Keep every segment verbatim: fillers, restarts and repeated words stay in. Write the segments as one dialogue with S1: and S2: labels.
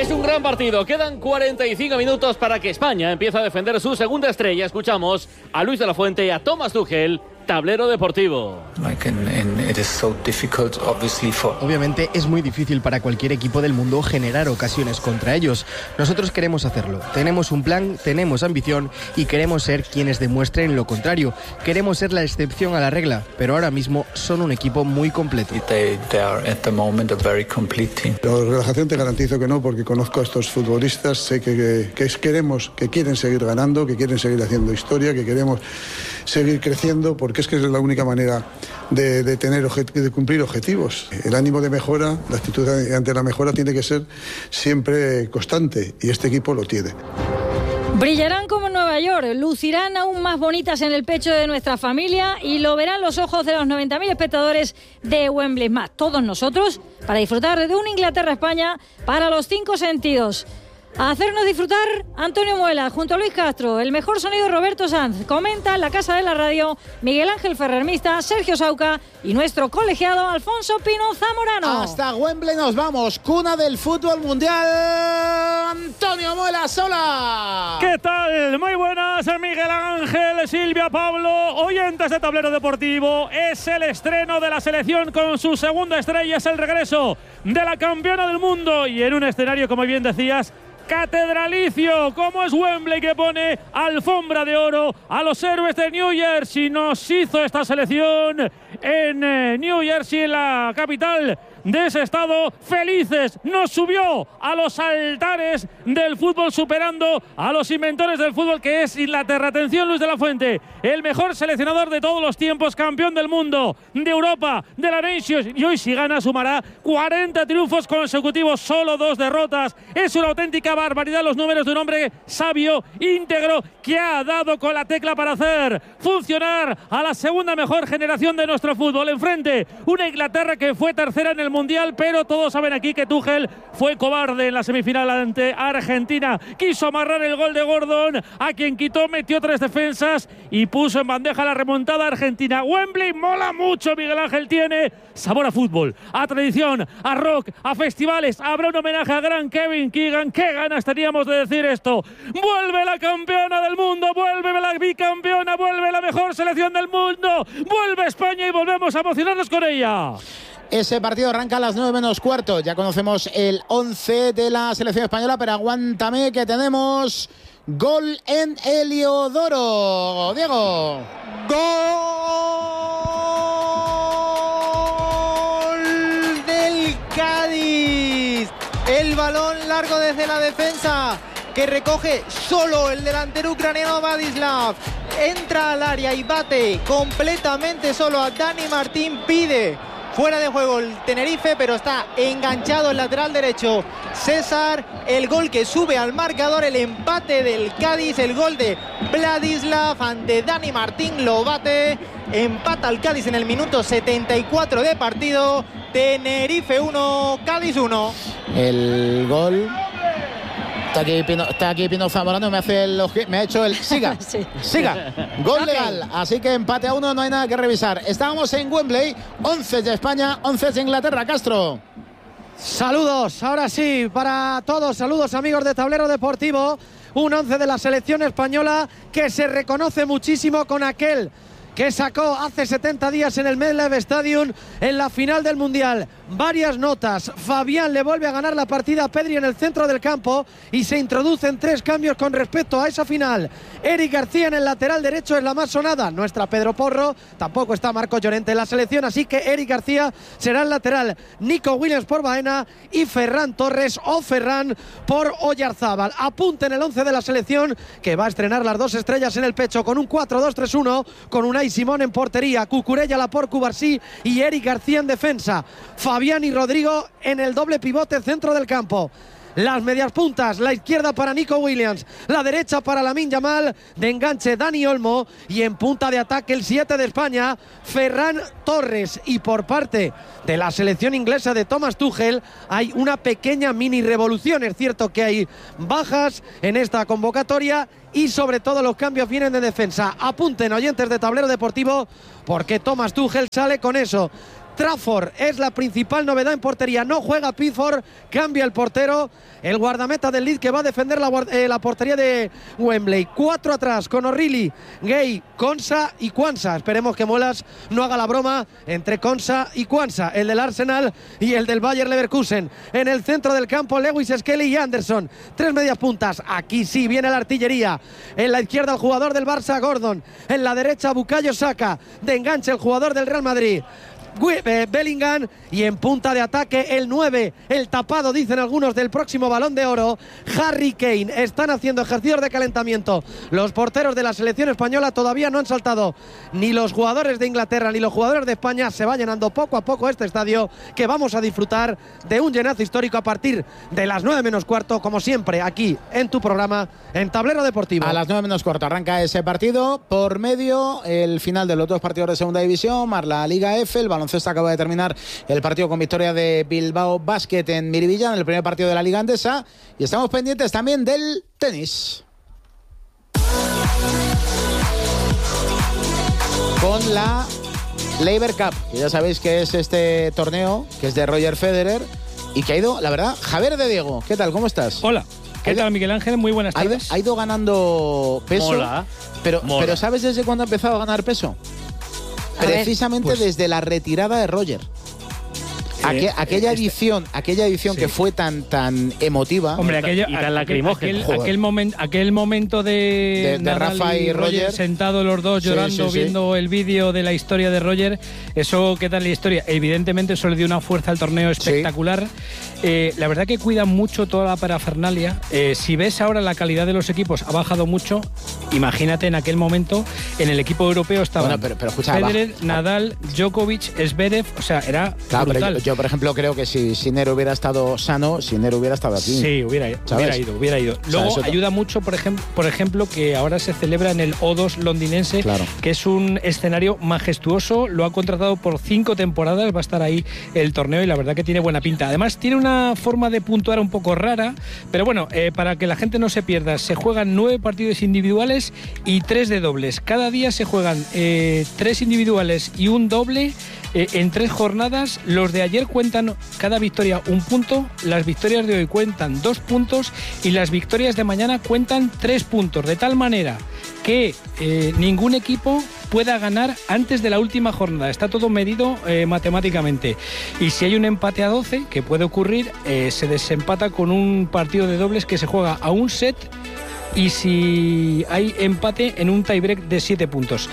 S1: Es un gran partido. Quedan cuarenta y cinco minutos para que España empiece a defender su segunda estrella. Escuchamos a Luis de la Fuente y a Thomas Tuchel, Tablero Deportivo.
S2: Obviamente es muy difícil para cualquier equipo del mundo generar ocasiones contra ellos. Nosotros queremos hacerlo. Tenemos un plan, tenemos ambición y queremos ser quienes demuestren lo contrario. Queremos ser la excepción a la regla, pero ahora mismo son un equipo muy completo.
S3: They, they are at the moment a very complete team.
S4: La relajación te garantizo que no, porque conozco a estos futbolistas, sé que, que, que queremos, que quieren seguir ganando, que quieren seguir haciendo historia, que queremos seguir creciendo, porque es que es la única manera de, de, tener objet- de cumplir objetivos. El ánimo de mejora, la actitud ante la mejora tiene que ser siempre constante, y este equipo lo tiene.
S5: Brillarán como en Nueva York, lucirán aún más bonitas en el pecho de nuestra familia y lo verán los ojos de los noventa mil espectadores de Wembley, más todos nosotros, para disfrutar de un Inglaterra-España para los cinco sentidos. A hacernos disfrutar, Antonio Muela, junto a Luis Castro, el mejor sonido Roberto Sanz, comenta en la Casa de la Radio Miguel Ángel Ferrermista, Sergio Sauca y nuestro colegiado Alfonso Pino Zamorano.
S6: Hasta Wembley nos vamos, cuna del fútbol mundial, Antonio Muela Sola.
S7: ¿Qué tal? Muy buenas, Miguel Ángel, Silvia, Pablo, oyentes de Tablero Deportivo. Es el estreno de la selección con su segunda estrella, es el regreso de la campeona del mundo y en un escenario, como bien decías, catedralicio, como es Wembley, que pone alfombra de oro a los héroes de New Jersey. Nos hizo esta selección en eh, New Jersey, en la capital de ese estado, felices. Nos subió a los altares del fútbol, superando a los inventores del fútbol, que es Inglaterra. Atención, Luis de la Fuente, el mejor seleccionador de todos los tiempos, campeón del mundo, de Europa, de la Nations, y hoy si gana sumará cuarenta triunfos consecutivos, solo dos derrotas. Es una auténtica barbaridad los números de un hombre sabio, íntegro, que ha dado con la tecla para hacer funcionar a la segunda mejor generación de nuestro fútbol. Enfrente, una Inglaterra que fue tercera en el Mundial, pero todos saben aquí que Tuchel fue cobarde en la semifinal ante Argentina. Quiso amarrar el gol de Gordon, a quien quitó, metió tres defensas y puso en bandeja la remontada argentina. Wembley mola mucho, Miguel Ángel, tiene sabor a fútbol, a tradición, a rock, a festivales. Habrá un homenaje a gran Kevin Keegan. Qué ganas teníamos de decir esto. Vuelve la campeona del mundo, vuelve la bicampeona, vuelve la mejor selección del mundo, vuelve España y volvemos a emocionarnos con ella.
S6: Ese partido arranca a las nueve menos cuarto. Ya conocemos el once de la selección española, pero aguántame que tenemos gol en Heliodoro. Diego.
S8: ¡Gol del Cádiz! El balón largo desde la defensa, que recoge solo el delantero ucraniano Vladislav. Entra al área y bate completamente solo a Dani Martín. Pide fuera de juego el Tenerife, pero está enganchado el lateral derecho César. El gol que sube al marcador, el empate del Cádiz, el gol de Vladislav ante Dani Martín, lo bate. Empata el Cádiz en el minuto setenta y cuatro de partido. Tenerife uno, Cádiz uno.
S6: El gol... Está aquí Pino, está aquí Pino Zamorano, me hace el, me ha hecho el siga, sí. siga, gol legal, así que empate a uno, no hay nada que revisar. Estábamos en Wembley, once de España, once de Inglaterra. Castro.
S9: Saludos, ahora sí, para todos, saludos amigos de Tablero Deportivo, un once de la selección española que se reconoce muchísimo con aquel que sacó hace setenta días en el MetLife Stadium en la final del Mundial. Varias notas. Fabián le vuelve a ganar la partida a Pedri en el centro del campo y se introducen tres cambios con respecto a esa final. Eric García en el lateral derecho es la más sonada. No está Pedro Porro, tampoco está Marco Llorente en la selección, así que Eric García será el lateral. Nico Williams por Baena y Ferran Torres o Ferran por Oyarzábal. Apunten el once de la selección, que va a estrenar las dos estrellas en el pecho con un cuatro dos tres uno, con Unai Simón en portería, Cucurella, Laporte, Cubarsí y Eric García en defensa. Fabián y Rodrigo en el doble pivote centro del campo. Las medias puntas, la izquierda para Nico Williams, la derecha para Lamine Yamal, de enganche Dani Olmo y en punta de ataque el siete de España, Ferran Torres. Y por parte de la selección inglesa de Thomas Tuchel hay una pequeña mini revolución. Es cierto que hay bajas en esta convocatoria y sobre todo los cambios vienen de defensa. Apunten, oyentes de Tablero Deportivo, porque Thomas Tuchel sale con eso. Trafford es la principal novedad en portería. No juega Pickford, cambia el portero, el guardameta del Leeds que va a defender la, eh, la portería de Wembley. Cuatro atrás con O'Reilly, Gay, Konsa y Quansah. Esperemos que Muelas no haga la broma entre Konsa y Quansah, el del Arsenal y el del Bayer Leverkusen. En el centro del campo, Lewis Skelly y Anderson. Tres medias puntas. Aquí sí viene la artillería. En la izquierda, el jugador del Barça, Gordon. En la derecha, Bukayo Saka. De enganche, el jugador del Real Madrid, Bellingham, y en punta de ataque el nueve, el tapado, dicen algunos, del próximo Balón de Oro, Harry Kane. Están haciendo ejercicios de calentamiento los porteros de la selección española, todavía no han saltado ni los jugadores de Inglaterra ni los jugadores de España. Se va llenando poco a poco este estadio, que vamos a disfrutar de un llenazo histórico a partir de las nueve menos cuarto, como siempre aquí en tu programa, en Tablero Deportivo.
S6: A las nueve menos cuarto arranca ese partido, por medio el final de los dos partidos de segunda división, más la Liga F. El baloncesto acaba de terminar el partido con victoria de Bilbao Basket en Miribilla, en el primer partido de la Liga Endesa, y estamos pendientes también del tenis, con la Laver Cup, que ya sabéis que es este torneo que es de Roger Federer y que ha ido, la verdad, Javier de Diego, ¿qué tal? ¿Cómo estás?
S10: Hola, ¿qué tal, Miguel Ángel? Muy buenas tardes.
S6: Ha ido, ha ido ganando peso.
S1: Mola.
S6: Pero,
S1: Mola.
S6: pero ¿sabes desde cuándo ha empezado a ganar peso?
S5: A
S6: Precisamente
S10: ver, pues,
S6: desde la retirada de Roger. Aque,
S10: eh,
S6: aquella
S10: este,
S6: edición, aquella edición
S10: sí.
S6: que fue tan tan emotiva.
S10: Hombre, aquello,
S1: y tan
S10: aquel,
S1: lacrimógeno.
S10: aquel, aquel, momen, aquel momento de,
S6: De- de
S10: Nadal
S6: Rafa y Roger.
S10: sentados los dos
S6: Sí,
S10: llorando,
S6: sí, sí.
S10: viendo el vídeo de la historia de Roger, eso, ¿qué tal la historia? Evidentemente eso le dio una fuerza al torneo espectacular. Eh, la verdad que cuidan mucho toda la parafernalia. Eh, si ves ahora la calidad de los equipos ha bajado mucho, imagínate en aquel momento en el equipo europeo estaban
S6: Bueno, pero- pero escucha,
S10: Federer,
S6: baja-
S10: Nadal, Djokovic, Zverev, o sea, era
S6: Claro, pero
S10: brutal.
S6: yo, yo, por ejemplo, creo que si Sinner hubiera estado sano, Sinner hubiera estado aquí.
S10: Sí, hubiera,
S6: ¿sabes?
S10: hubiera ido, hubiera ido.
S6: O sea,
S10: Luego
S6: eso ta-
S10: ayuda mucho, por ejemplo, por ejemplo, que ahora se celebra en el O dos londinense,
S6: Claro.
S10: que es un escenario majestuoso. Lo ha contratado por cinco temporadas, va a estar ahí el torneo y la verdad que tiene buena pinta. Además, tiene una forma de puntuar un poco rara, pero bueno, eh, para que la gente no se pierda, se juegan nueve partidos individuales y tres de dobles. Cada día se juegan eh, tres individuales y un doble. Eh, en tres jornadas. Los de ayer cuentan cada victoria un punto, las victorias de hoy cuentan dos puntos y las victorias de mañana cuentan tres puntos, de tal manera que eh, ningún equipo pueda ganar antes de la última jornada. Está todo medido eh, matemáticamente. Y si hay un empate a doce, que puede ocurrir, eh, se desempata con un partido de dobles que se juega a un set, y si hay empate en un tiebreak de siete puntos.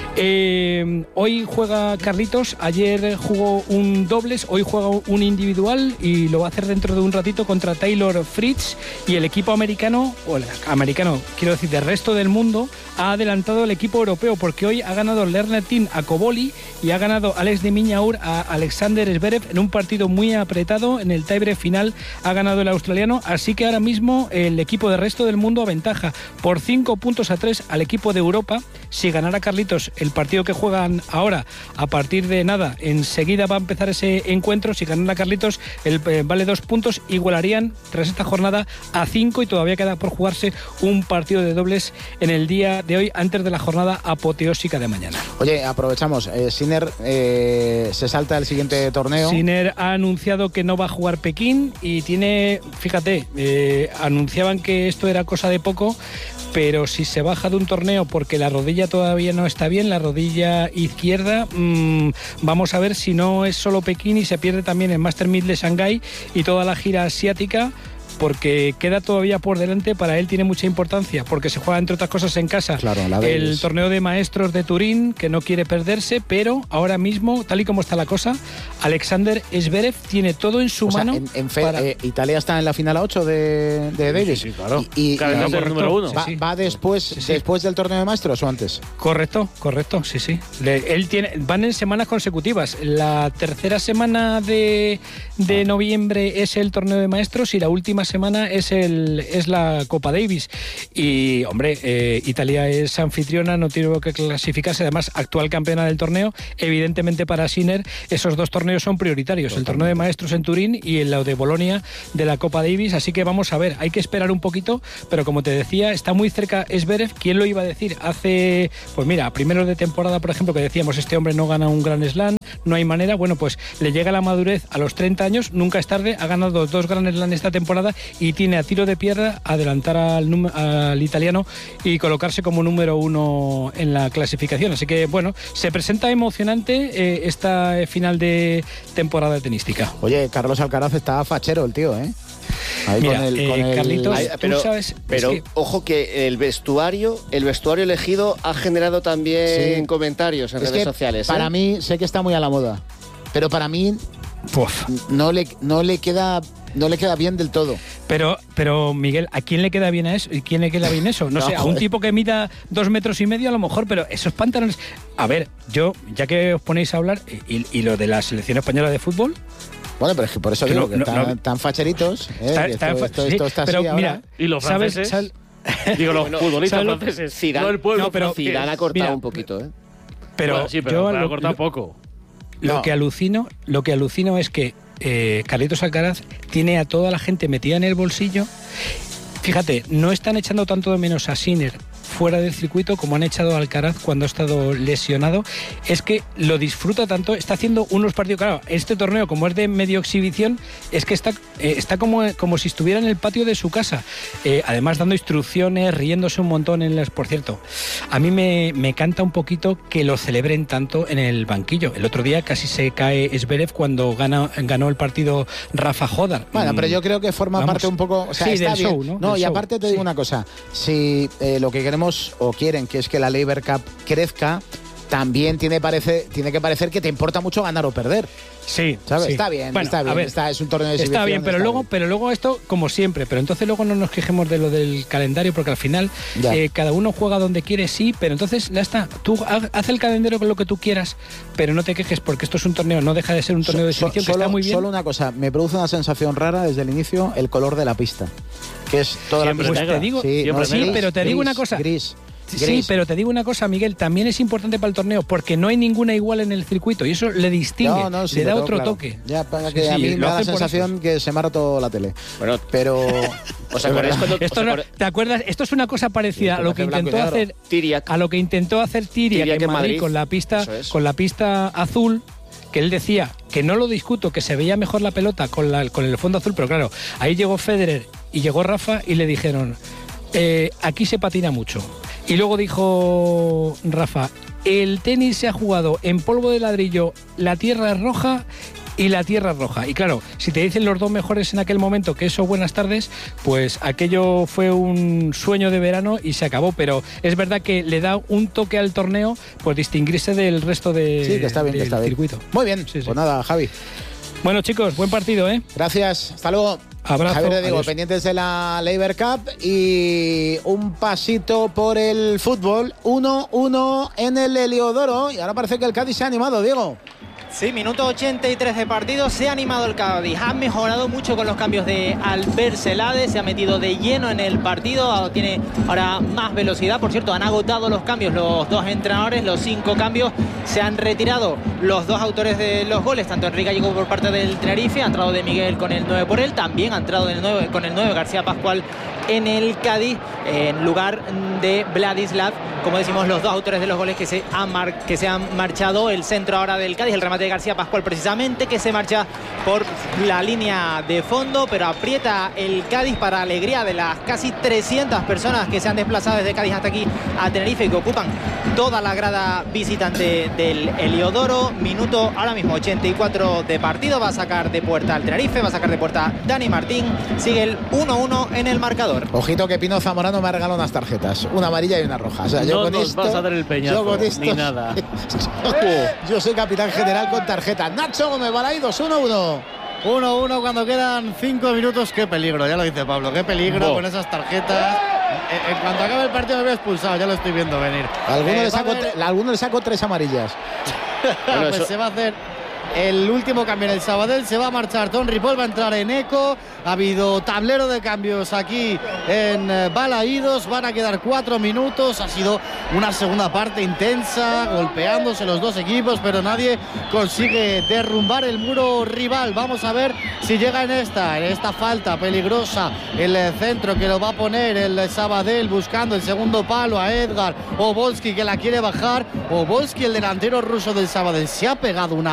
S10: Eh, hoy juega Carlitos, ayer jugó un dobles, hoy juega un individual y lo va a hacer dentro de un ratito contra Taylor Fritz, y el equipo americano, o el americano, quiero decir, del resto del mundo, ha adelantado el equipo europeo, porque hoy ha ganado Lernertin a Koboli y ha ganado Alex de Miñaur a Alexander Zverev en un partido muy apretado. En el tiebreak final ha ganado el australiano, así que ahora mismo el equipo del resto del mundo aventaja por cinco puntos a tres al equipo de Europa. Si ganara Carlitos el partido que juegan ahora, a partir de nada, enseguida va a empezar ese encuentro. Si ganara Carlitos, el eh, vale dos puntos, igualarían tras esta jornada a cinco, y todavía queda por jugarse un partido de dobles en el día de hoy, antes de la jornada apoteósica de mañana.
S6: Oye, aprovechamos, eh, Sinner eh, se salta el siguiente torneo.
S10: Sinner ha anunciado que no va a jugar Pekín y tiene, fíjate, eh, anunciaban que esto era cosa de poco, pero si se baja de un torneo porque la rodilla todavía no está bien, la rodilla izquierda, mmm, vamos a ver si no es solo Pekín y se pierde también el Master mil de Shanghái y toda la gira asiática, porque queda todavía por delante. Para él tiene mucha importancia, porque se juega, entre otras cosas, en casa,
S6: claro, la
S10: el torneo de maestros de Turín, que no quiere perderse, pero ahora mismo, tal y como está la cosa, Alexander Zverev tiene todo en su
S6: o sea,
S10: mano.
S6: en, en fe,
S10: para...
S6: eh, Italia está en la final a ocho de, de Davis.
S1: Sí, sí, claro.
S6: Y, y,
S1: Claro,
S6: y-
S1: es el número uno.
S6: ¿Va,
S10: Sí, sí.
S6: va después,
S10: Sí, sí.
S6: después del torneo de maestros o antes?
S10: Correcto, correcto, sí, sí. Le- él tiene, van en semanas consecutivas. La tercera semana de, de noviembre es el torneo de maestros y la última semana es el es la Copa Davis. Y, hombre, eh, Italia es anfitriona, no tiene que clasificarse, además actual campeona del torneo. Evidentemente para Sinner esos dos torneos son prioritarios, el torneo de maestros en Turín y el de Bolonia de la Copa Davis, así que vamos a ver, hay que esperar un poquito, pero como te decía, está muy cerca Zverev. ¿Quién lo iba a decir? Hace, pues mira, a primeros de temporada, por ejemplo, que decíamos, este hombre no gana un Grand Slam, no hay manera. Bueno, pues le llega la madurez a los treinta años, nunca es tarde, ha ganado dos Grand Slam esta temporada y tiene a tiro de piedra adelantar al, al italiano y colocarse como número uno en la clasificación. Así que, bueno, se presenta emocionante eh, esta final de temporada tenística.
S6: Oye, Carlos Alcaraz está fachero el tío, ¿eh? Ahí
S10: Mira,
S6: con el,
S10: eh,
S6: con el...
S10: Carlitos,
S11: Ay, pero,
S10: tú sabes,
S11: pero
S10: es que...
S11: ojo que el vestuario, el vestuario elegido ha generado también sí. comentarios en
S6: es
S11: redes
S6: que
S11: sociales.
S6: Para
S11: ¿eh?
S6: mí, sé que está muy a la moda, pero para mí Uf. no le no le queda no le queda bien del todo.
S10: Pero, pero Miguel, ¿a quién le queda bien a eso? ¿Y quién le queda bien eso? No, no sé, a un tipo que mida dos metros y medio a lo mejor, pero esos pantalones. A ver, yo, ya que os ponéis a hablar, y, y lo de la selección española de fútbol.
S6: Bueno, pero es que por eso que digo no, que no, están,
S10: no,
S6: están facheritos. ¿eh?
S10: Está,
S6: esto,
S10: está,
S6: esto,
S10: sí,
S6: esto está
S10: pero
S6: así
S10: mira,
S6: ahora.
S1: ¿Y los franceses?
S10: ¿sabes?
S1: Digo, los
S11: bueno,
S1: futbolistas franceses.
S11: Zidane,
S1: no el pueblo,
S11: no, pero Zidane ha cortado
S10: mira,
S11: un poquito, ¿eh?
S10: Pero,
S1: bueno, sí, pero,
S10: yo
S1: pero
S10: lo,
S1: ha cortado
S10: lo,
S1: poco.
S10: Lo
S6: no.
S10: que alucino, lo que alucino es que eh, Carlitos Alcaraz tiene a toda la gente metida en el bolsillo. Fíjate, no están echando tanto de menos a Sinner fuera del circuito como han echado a Alcaraz cuando ha estado lesionado. Es que lo disfruta tanto, está haciendo unos partidos, claro, este torneo como es de medio exhibición, es que está, eh, está como, como si estuviera en el patio de su casa, eh, además dando instrucciones, riéndose un montón en las, por cierto, a mí me, me canta un poquito que lo celebren tanto en el banquillo. El otro día casi se cae Zverev cuando gana, ganó el partido Rafa Jodar.
S6: Bueno, pero yo creo que forma
S10: Vamos.
S6: parte un poco, o sea,
S10: sí,
S6: está
S10: del
S6: bien.
S10: show, ¿no?
S6: No,
S10: del
S6: y
S10: show.
S6: aparte te digo
S10: sí.
S6: una cosa, si eh, lo que queremos o quieren que es que la Laver Cup crezca, también tiene, parece, tiene que parecer que te importa mucho ganar o perder.
S10: Sí,
S6: ¿sabes?
S10: sí.
S6: Está bien,
S10: bueno,
S6: está bien,
S10: a ver,
S6: está, es un torneo de exhibición.
S10: Está bien, pero
S6: está
S10: luego,
S6: bien.
S10: pero luego esto como siempre, pero entonces luego no nos quejemos de lo del calendario porque al final eh, cada uno juega donde quiere, sí, pero entonces ya está, tú haz el calendario con lo que tú quieras, pero no te quejes porque esto es un torneo, no deja de ser un torneo so, de exhibición so, que
S6: solo,
S10: está muy bien.
S6: Solo una cosa, me produce una sensación rara desde el inicio el color de la pista, que es toda
S10: siempre
S6: la pista.
S10: Pues te digo,
S6: sí,
S10: no, sí
S6: gris,
S10: pero te
S6: gris,
S10: digo una cosa.
S6: Gris.
S10: Sí,
S6: Gris.
S10: pero te digo una cosa, Miguel, también es importante para el torneo porque no hay ninguna igual en el circuito y eso le distingue,
S6: no, no, sí,
S10: le da otro
S6: claro.
S10: toque.
S6: Ya, para
S10: sí,
S6: que
S10: sí,
S6: a mí me da la
S10: por
S6: sensación
S10: eso.
S6: que se me ha roto la tele.
S11: Bueno,
S6: pero
S11: ¿os acordáis cuando
S10: esto
S11: os
S10: no,
S11: acordáis?
S10: ¿Te acuerdas? Esto es una cosa parecida
S6: Sí,
S10: a lo que intentó hacer
S11: Tiriac.
S10: a lo que intentó hacer Tiriac,
S11: Tiriac
S10: en Madrid,
S11: Madrid
S10: con la pista
S11: es.
S10: con la pista azul, que él decía que no lo discuto, que se veía mejor la pelota con la con el fondo azul, pero claro, ahí llegó Federer y llegó Rafa y le dijeron eh, aquí se patina mucho. Y luego dijo Rafa, el tenis se ha jugado en polvo de ladrillo, la tierra es roja y la tierra es roja. Y claro, si te dicen los dos mejores en aquel momento que eso buenas tardes, pues aquello fue un sueño de verano y se acabó. Pero es verdad que le da un toque al torneo, pues distinguirse del resto de,
S6: sí, que está bien,
S10: del
S6: que está bien.
S10: circuito.
S6: Muy bien,
S10: sí, sí.
S6: Pues nada, Javi.
S10: Bueno, chicos, buen partido, ¿eh?
S6: Gracias, hasta luego.
S10: Abrazo.
S6: Javier, te digo,
S10: adiós.
S6: pendientes de la Laver Cup y un pasito por el fútbol. uno uno en el Heliodoro y ahora parece que el Cádiz se ha animado, Diego.
S8: Sí, minuto ochenta y tres de partido, se ha animado el Cádiz, ha mejorado mucho con los cambios de Albert Celades, se ha metido de lleno en el partido, tiene ahora más velocidad, por cierto, han agotado los cambios los dos entrenadores, los cinco cambios, se han retirado los dos autores de los goles, tanto Enrique Gallego por parte del Tenerife, ha entrado de Miguel con el nueve por él, también ha entrado del nueve, con el nueve García Pascual en el Cádiz, en lugar de Vladislav, como decimos, los dos autores de los goles que se han, mar que se han marchado, el centro ahora del Cádiz, el remate de García Pascual precisamente, que se marcha por la línea de fondo, pero aprieta el Cádiz para alegría de las casi trescientas personas que se han desplazado desde Cádiz hasta aquí a Tenerife y que ocupan toda la grada visitante del Heliodoro. Minuto ahora mismo ochenta y cuatro de partido, va a sacar de puerta al Tenerife, va a sacar de puerta Dani Martín, sigue el uno uno en el marcador.
S6: Ojito que Pino Zamorano me ha regalado unas tarjetas, una amarilla y una roja. O sea,
S1: no
S6: yo con
S1: nos
S6: esto,
S1: vas a dar el peñazo,
S6: yo con esto,
S1: ni nada.
S6: yo, yo soy capitán general con tarjeta. Nacho Gómez, Balaídos, uno uno.
S12: uno uno cuando quedan cinco minutos. Qué peligro, ya lo dice Pablo, qué peligro Bo. con esas tarjetas. En, en cuanto acabe el partido me voy expulsado, ya lo estoy viendo venir.
S6: Alguno,
S12: eh,
S6: le, saco
S12: ver...
S6: alguno le saco tres amarillas.
S12: Bueno, pues eso... se va a hacer el último cambio en el Sabadell, se va a marchar Tom Ripoll, va a entrar Eneco. Ha habido tablero de cambios aquí en Balaídos, van a quedar cuatro minutos. Ha sido una segunda parte intensa, golpeándose los dos equipos, pero nadie consigue derrumbar el muro rival. Vamos a ver si llega en esta, en esta falta peligrosa, el centro que lo va a poner el Sabadell, buscando el segundo palo a Edgar Obolski, que la quiere bajar. Obolski, el delantero ruso del Sabadell, se ha pegado una